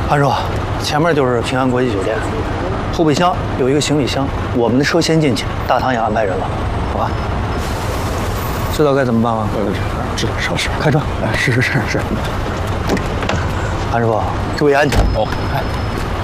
韩叔，前面就是平安国际酒店，后备箱有一个行李箱，我们的车先进去，大堂也安排人了，好吧？知道该怎么办吗？ 知道，稍事。 开车。 是。 韩师傅，注意安全。 哦，哎。